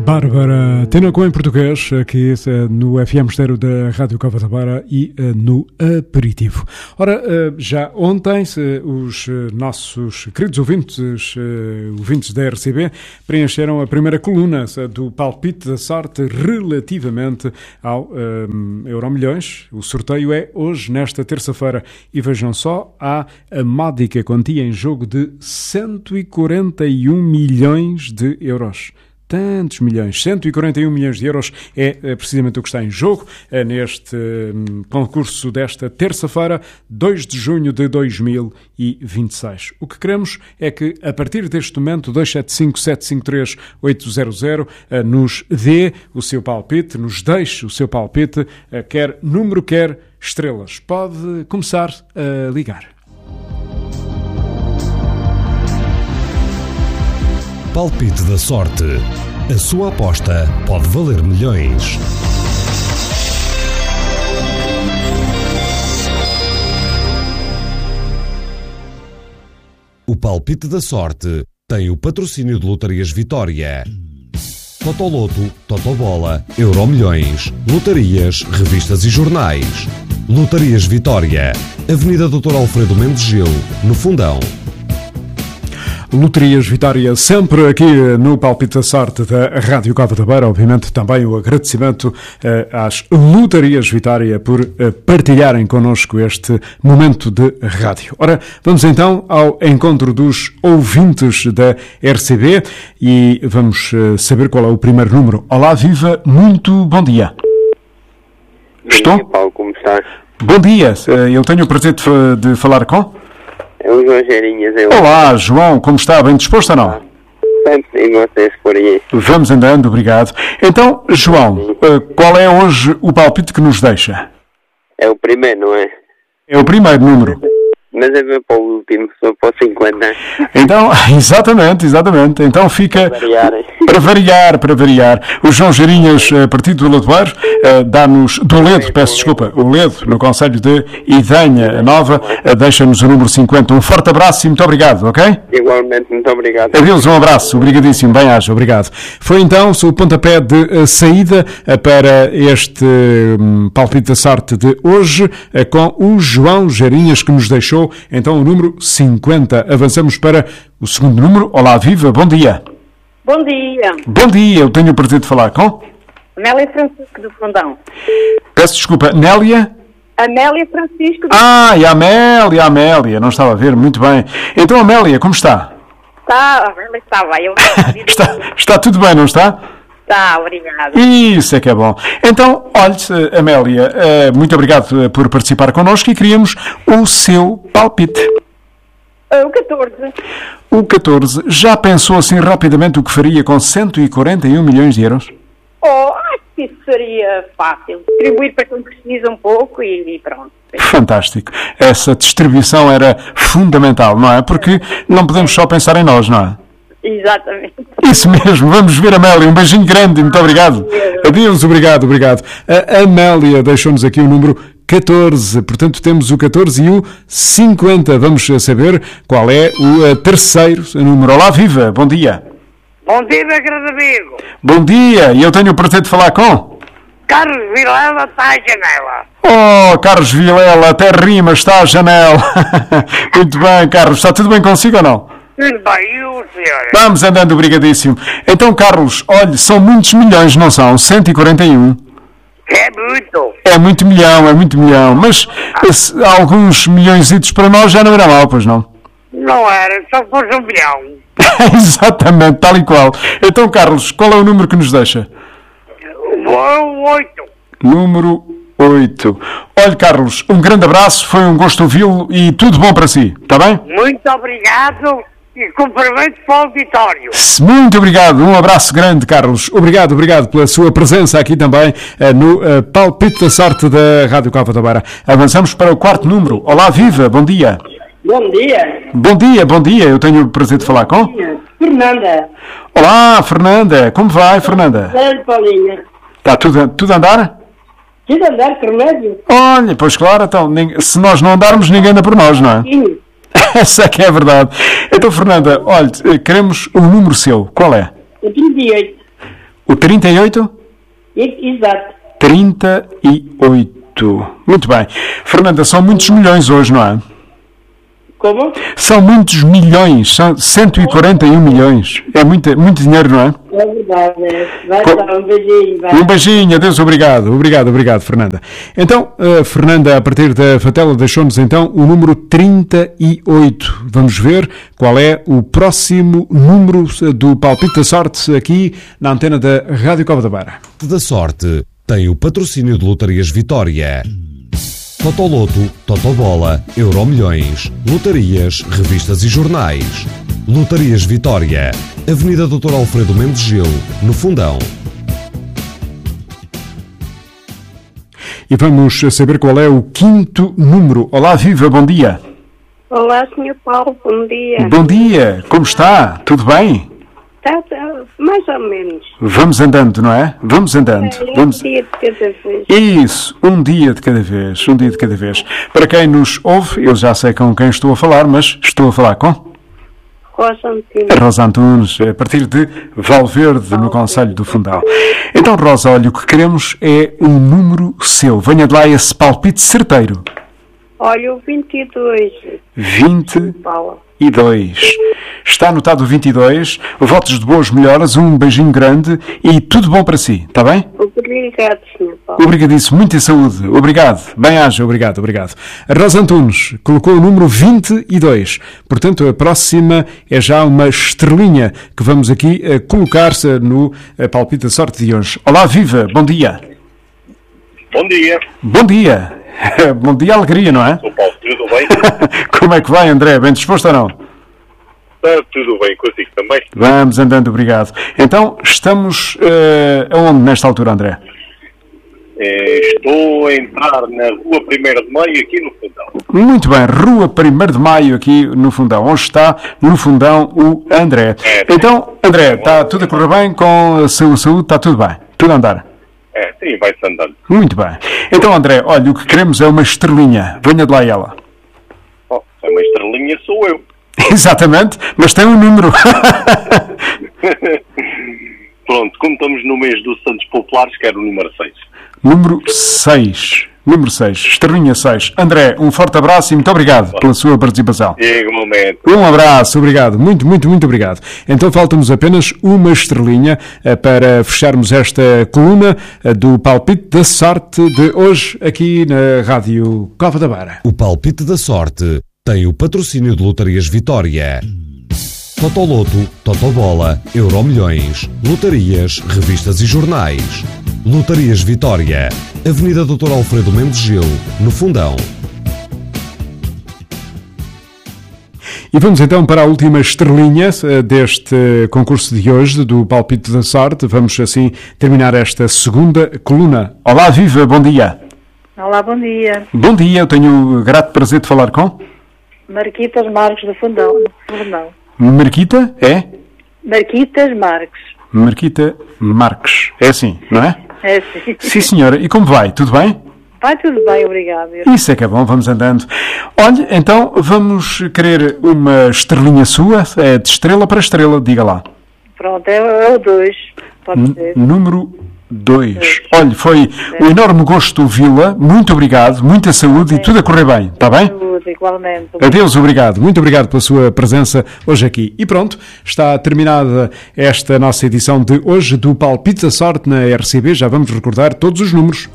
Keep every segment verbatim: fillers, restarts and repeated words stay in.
Bárbara Tinoco em português, aqui no F M Estéreo da Rádio Cova da Beira e no Aperitivo. Ora, já ontem os nossos queridos ouvintes, ouvintes da R C B, preencheram a primeira coluna do palpite da sorte relativamente ao um, Euromilhões. O sorteio é hoje, nesta terça-feira, e vejam só, há a módica quantia em jogo de cento e quarenta e um milhões de euros. Tantos milhões, cento e quarenta e um milhões de euros é, é precisamente o que está em jogo é neste um, concurso desta terça-feira, dois de junho de dois mil e vinte e seis. O que queremos é que, a partir deste momento, dois sete cinco, sete cinco três, oito zero zero uh, nos dê o seu palpite, nos deixe o seu palpite, uh, quer número, quer estrelas. Pode começar a ligar. Palpite da sorte. A sua aposta pode valer milhões. O Palpite da Sorte tem o patrocínio de Lotarias Vitória. Totoloto, Totobola, Euromilhões, lotarias, revistas e jornais. Lotarias Vitória, Avenida doutor Alfredo Mendes Gil, no Fundão. Loterias Vitória, sempre aqui no Palpite da Sorte da Rádio Cova da Beira. Obviamente também o agradecimento eh, às Loterias Vitória por eh, partilharem connosco este momento de rádio. Ora, vamos então ao encontro dos ouvintes da R C B e vamos eh, saber qual é o primeiro número. Olá, viva, muito bom dia. Bom Estou? dia, Paulo, como estás? Bom dia, eu tenho o prazer de, de falar com... É o João Geirinhas. Eu... Olá, João, como está? Bem disposto ou não? Sempre sim, vocês por aí. Vamos andando, obrigado. Então, João, qual é hoje o palpite que nos deixa? É o primeiro, não é? É o primeiro número. Mas é ver para o último, só para o cinquenta. Então, exatamente, exatamente. Então fica... Para variar. Para variar, para variar. O João Geirinhas, a partir do Ladoeiro, dá-nos... Do Ledo, peço desculpa. O Ledo, no concelho de Idenha Nova, deixa-nos o número cinquenta. Um forte abraço e muito obrigado, ok? Igualmente, muito obrigado. Adeus, um abraço. Obrigadíssimo. Bem-aja, obrigado. Foi então o pontapé de saída para este palpite da sorte de hoje, com o João Geirinhas, que nos deixou então o número cinquenta. Avançamos para o segundo número. Olá, viva, bom dia. Bom dia. Bom dia, eu tenho o prazer de falar com... Amélia Francisco do Fundão. Peço desculpa, Nélia? Amélia Francisco do... Ah, e a Amélia, a Amélia, não estava a ver, muito bem. Então, Amélia, como está? Está, ela está bem. Eu... está, está tudo bem, não está? Está, obrigada. Isso é que é bom. Então, olhe, Amélia, muito obrigado por participar connosco e queríamos o seu palpite. O catorze. O catorze. Já pensou assim rapidamente o que faria com cento e quarenta e um milhões de euros? Oh, acho que isso seria fácil. Distribuir para quem precisa um pouco e, e pronto. Fantástico. Essa distribuição era fundamental, não é? Porque não podemos só pensar em nós, não é? Exatamente. Isso mesmo. Vamos ver, Amélia. Um beijinho grande. Muito obrigado. Adeus. Obrigado, obrigado. A Amélia deixou-nos aqui o número catorze. Portanto, temos o catorze e o cinquenta. Vamos saber qual é o terceiro número. Olá, viva. Bom dia. Bom dia, meu grande amigo. Bom dia. E eu tenho o prazer de falar com... Carlos Vilela está à janela. Oh, Carlos Vilela. Até rima. Está à janela. Muito bem, Carlos. Está tudo bem consigo ou não? Tudo bem, e o senhor? Vamos andando, obrigadíssimo. Então, Carlos, olhe, são muitos milhões, não são? cento e quarenta e um. É muito. É muito milhão, é muito milhão. Mas esse, alguns milhõezitos para nós já não era mal, pois não? Não era, só fosse um milhão. Exatamente, tal e qual. Então, Carlos, qual é o número que nos deixa? O oito. Número oito. Olhe, Carlos, um grande abraço, foi um gosto ouvi-lo e tudo bom para si, está bem? Muito obrigado. E cumprimento para o auditório. Muito obrigado. Um abraço grande, Carlos. Obrigado, obrigado pela sua presença aqui também uh, no uh, Palpite da Sorte da Rádio Cova da Beira. Avançamos para o quarto número. Olá, viva. Bom dia. Bom dia. Bom dia, bom dia. Eu tenho o prazer de falar com... Fernanda. Olá, Fernanda. Como vai, Fernanda? Bem, Paulinha. Está tudo, tudo a andar? Tudo a andar, que remédio? Olha, pois claro, então, se nós não andarmos, ninguém anda por nós, não é? Sim. Essa é que é a verdade. Então, Fernanda, olha, queremos o número seu. Qual é? O trinta e oito. O trinta e oito? E- Exato. trinta e oito. Muito bem. Fernanda, são muitos milhões hoje, não é? Como? São muitos milhões, são cento e quarenta e um milhões. É muito, muito dinheiro, não é? É verdade, é. Vai Co- dar um beijinho, vai. Um beijinho, adeus, obrigado, obrigado, obrigado, Fernanda. Então, a Fernanda, a partir da Fatela, deixou-nos então o número trinta e oito. Vamos ver qual é o próximo número do Palpite da Sorte aqui na antena da Rádio Cova da Beira. Da Sorte tem o patrocínio de Lotarias Vitória. Totoloto, Totobola, Euromilhões, lotarias, revistas e jornais. Lotarias Vitória, Avenida doutor Alfredo Mendes Gil, no Fundão. E vamos saber qual é o quinto número. Olá, viva, bom dia. Olá, senhor Paulo, bom dia. Bom dia, como está? Tudo bem? Tá, tá, mais ou menos. Vamos andando, não é? Vamos andando. É, Vamos... um dia de cada vez. Isso, um dia de cada vez, um dia de cada vez. Para quem nos ouve, eu já sei com quem estou a falar, mas estou a falar com Rosa Antunes. a Rosa Antunes, a partir de Valverde, no Conselho do Fundão. Então, Rosa, olha, o que queremos é um número seu. Venha de lá esse palpite certeiro. Olha, o vinte e dois, vinte Paulo. e dois. Está anotado o vinte e dois. Votos de boas melhoras, um beijinho grande e tudo bom para si, está bem? Obrigado, senhor Paulo. Obrigadíssimo, muita saúde. Obrigado. Bem-aja, obrigado, obrigado. A Rosa Antunes colocou o número vinte e dois. Portanto, a próxima é já uma estrelinha que vamos aqui eh, colocar-se no eh, Palpite da Sorte de hoje. Olá, viva, bom dia. Bom dia, Bom dia. Bom dia, alegria, não é? sou Paulo, tudo bem? Como é que vai, André? Bem disposto ou não? Está tudo bem consigo também? Vamos andando, obrigado. Então, estamos eh, aonde nesta altura, André? Eh, estou a entrar na rua primeiro de Maio aqui no Fundão. Muito bem, Rua primeiro de Maio aqui no Fundão. Onde está no Fundão o André. É. Então, André, está tudo a correr bem com a sua saúde? Está tudo bem? Tudo a andar? É, sim, vai-se andando. Muito bem. Então, André, olha, o que queremos é uma estrelinha. Venha de lá ela. Oh, se é uma estrelinha sou eu. Exatamente, mas tem um número. Pronto, como estamos no mês dos Santos Populares, quero o número seis. Número seis. Número seis. Estrelinha seis. André, um forte abraço e muito obrigado pela sua participação. Igualmente. Um abraço, obrigado, muito, muito, muito obrigado. Então falta-nos apenas uma estrelinha eh, para fecharmos esta coluna eh, do Palpite da Sorte de hoje aqui na Rádio Cova da Beira. O Palpite da Sorte tem o patrocínio de Lotarias Vitória. Totoloto, Totobola, Euromilhões, lotarias, revistas e jornais. Lotarias Vitória, Avenida doutor Alfredo Mendes Gil, no Fundão. E vamos então para a última estrelinha eh, deste concurso de hoje, do Palpite da Sorte. Vamos assim terminar esta segunda coluna. Olá, viva, bom dia. Olá, bom dia. Bom dia, eu tenho o grato prazer de falar com Marquitas Marques do Fundão. Fundão. Marquita, é? Marquitas Marques. Marquita Marques, é assim, não é? É sim. Sim, senhora. E como vai? Tudo bem? Vai tudo bem, obrigado. Isso é que é bom, vamos andando. Olha, então vamos querer uma estrelinha sua, é de estrela para estrela, diga lá. Pronto, é, é o dois. Pode N- ser. número dois. Olha, foi um enorme gosto ouvi-la, muito obrigado, muita saúde e tudo a correr bem, está bem? Saúde, igualmente. Adeus, obrigado. Muito obrigado pela sua presença hoje aqui. E pronto, está terminada esta nossa edição de hoje do Palpite da Sorte na R C B. Já vamos recordar todos os números.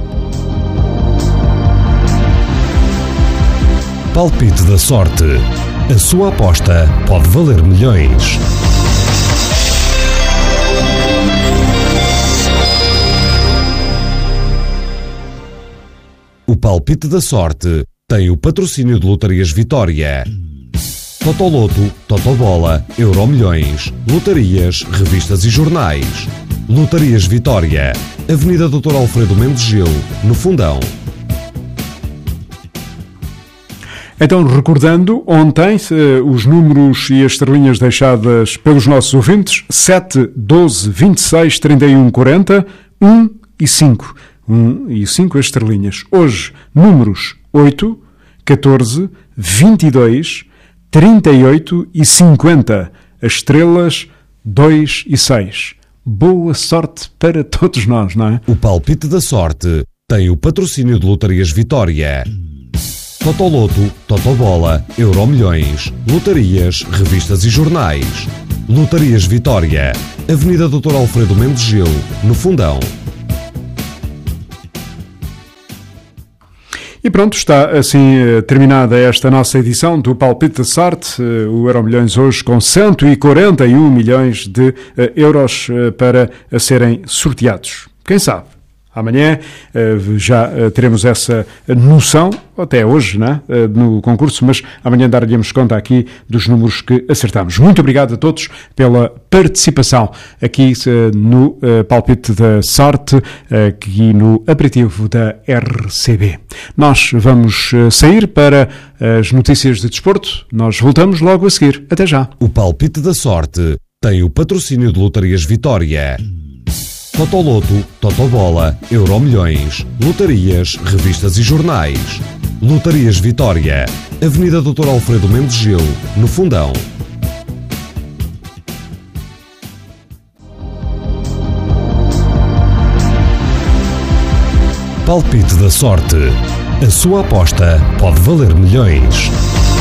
Palpite da Sorte. A sua aposta pode valer milhões. O Palpite da Sorte tem o patrocínio de Lotarias Vitória. Totoloto, Totobola, Euromilhões, lotarias, revistas e jornais. Lotarias Vitória, Avenida doutor Alfredo Mendes Gil, no Fundão. Então, recordando, ontem, eh, os números e as estrelinhas deixadas pelos nossos ouvintes, sete, doze, vinte e seis, trinta e um, quarenta, um e cinco. um e cinco as estrelinhas. Hoje, números oito, catorze, vinte e dois, trinta e oito e cinquenta. As estrelas dois e seis. boa sorte para todos nós, não é? O palpite da sorte tem o patrocínio de Lotarias Vitória. Totoloto, Totobola, Euromilhões, lotarias, revistas e jornais. Lotarias Vitória, Avenida doutor Alfredo Mendes Gil, no Fundão. E pronto, está assim terminada esta nossa edição do Palpite da Sorte. O Euromilhões hoje com cento e quarenta e um milhões de euros para serem sorteados. Quem sabe? Amanhã já teremos essa noção, até hoje, né, no concurso, mas amanhã dar-lhe-nos conta aqui dos números que acertamos. Muito obrigado a todos pela participação aqui no Palpite da Sorte, aqui no aperitivo da R C B. Nós vamos sair para as notícias de desporto. Nós voltamos logo a seguir. Até já. O Palpite da Sorte tem o patrocínio de Lotarias Vitória. Totoloto, Totobola, Euromilhões, lotarias, revistas e jornais. Lotarias Vitória, Avenida doutor Alfredo Mendes Gil, no Fundão. Palpite da Sorte. A sua aposta pode valer milhões.